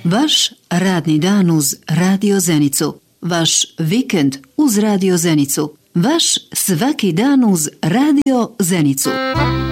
Vaš radni dan uz Radio Zenicu. Vaš vikend uz Radio Zenicu. Vaš svaki dan uz Radio Zenicu.